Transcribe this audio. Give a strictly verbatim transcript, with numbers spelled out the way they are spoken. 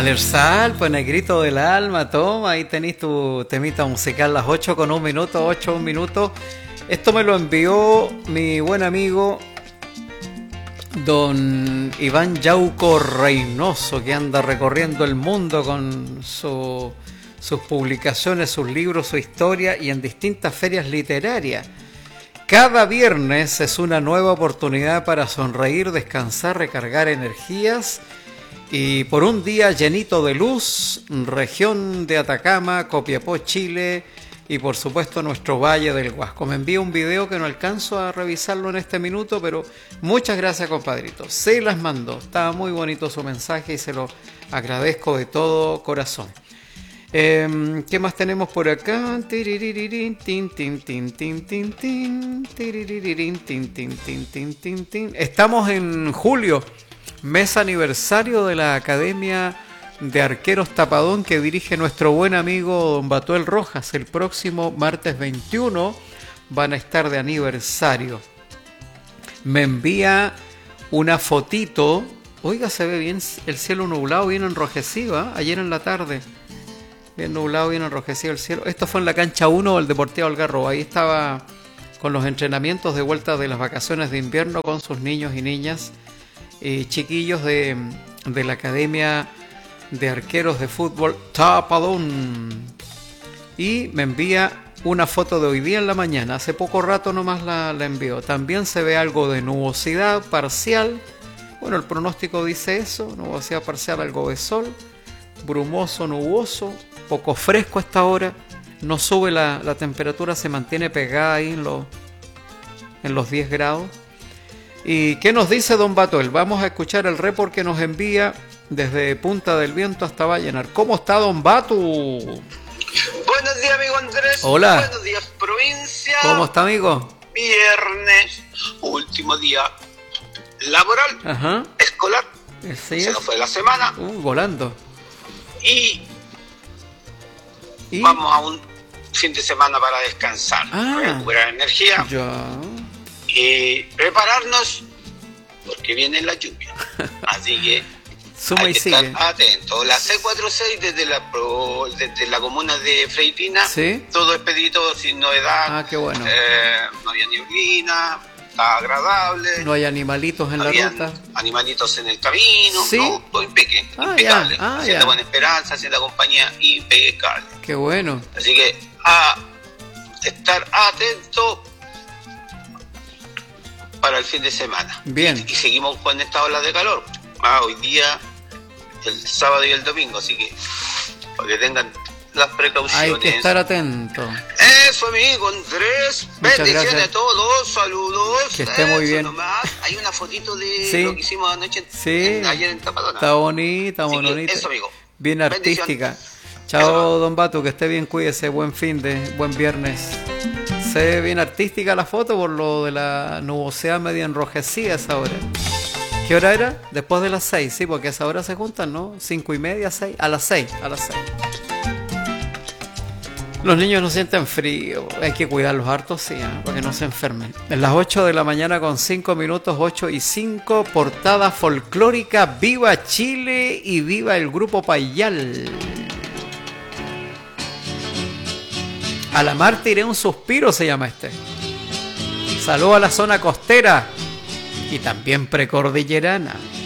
Alersal, pues negrito del alma, toma, ahí tenéis tu temita musical, las ocho con un minuto, ocho un minuto. Esto me lo envió mi buen amigo don Iván Yauco Reynoso, que anda recorriendo el mundo con su, sus publicaciones, sus libros, su historia y en distintas ferias literarias. Cada viernes es una nueva oportunidad para sonreír, descansar, recargar energías. Y por un día llenito de luz, región de Atacama, Copiapó, Chile, y por supuesto nuestro Valle del Huasco. Me envía un video que no alcanzo a revisarlo en este minuto, pero muchas gracias, compadrito. Se las mandó, estaba muy bonito su mensaje y se lo agradezco de todo corazón. Eh, ¿Qué más tenemos por acá? Estamos en julio. Mes aniversario de la Academia de Arqueros Tapadón que dirige nuestro buen amigo don Batuel Rojas. El próximo martes veintiuno van a estar de aniversario. Me envía una fotito. Oiga, se ve bien el cielo nublado, bien enrojecido, ¿eh? Ayer en la tarde. Bien nublado, bien enrojecido el cielo. Esto fue en la cancha uno del Deportivo Algarrobo. Ahí estaba con los entrenamientos de vuelta de las vacaciones de invierno con sus niños y niñas. Eh, chiquillos de, de la Academia de Arqueros de Fútbol Tapadón. Y me envía una foto de hoy día en la mañana. Hace poco rato nomás la, la envió. También se ve algo de nubosidad parcial. Bueno, el pronóstico dice eso. Nubosidad parcial, algo de sol. Brumoso, nuboso. Poco fresco a esta hora. No sube la, la temperatura, se mantiene pegada ahí en los, en los diez grados. ¿Y qué nos dice don Batuel? Vamos a escuchar el report que nos envía desde Punta del Viento hasta Vallenar. ¿Cómo está don Batu? Buenos días, amigo Andrés. Hola. Buenos días, provincia. ¿Cómo está, amigo? Viernes, último día laboral, Ajá. escolar. Sí, se nos fue la semana. Uh, volando. Y, ¿Y? vamos a un fin de semana para descansar, Ah. recuperar energía. Ya. Y prepararnos porque viene la lluvia. Así que Suma hay y que sigue. estar atentos. La C cuarenta y seis desde la, pro- desde la comuna de Freitina, ¿Sí? todo expedito sin novedad. Ah, qué bueno. Eh, no había neblina, estaba agradable. No hay animalitos en la Habían ruta. animalitos en el camino. ¿Sí? No, todo impeque, Ah, impecable. ya. Ah, haciendo ya. buena esperanza, haciendo compañía impecable. Qué bueno. Así que a estar atento para el fin de semana. Bien. Y, y seguimos con esta ola de calor. Ah, hoy día, el sábado y el domingo, así que para que tengan las precauciones. Hay que estar atento. Eso, amigo Andrés. Muchas Bendiciones gracias. a todos, saludos. Que esté muy Eso bien. nomás. Hay una fotito de Sí. lo que hicimos anoche, Sí. en- ayer en Tapadona. Está bonita, Así muy que bonita. eso, amigo. Bien artística. Bendiciones. Chao, don Batu, que esté bien, cuídese. Buen fin de, buen viernes. Se ve bien artística la foto por lo de la nubosidad medio enrojecida a esa hora. ¿Qué hora era? Después de las seis, sí, porque a esa hora se juntan, ¿no? Cinco y media, seis. A las seis, a las seis. Los niños no sienten frío, hay que cuidarlos hartos, sí, ¿eh? Para que no se enfermen. En las ocho de la mañana con cinco minutos, ocho y cinco, portada folclórica, viva Chile y viva el grupo Payal. A la mar tiré un suspiro, se llama este. Saludo a la zona costera y también precordillerana.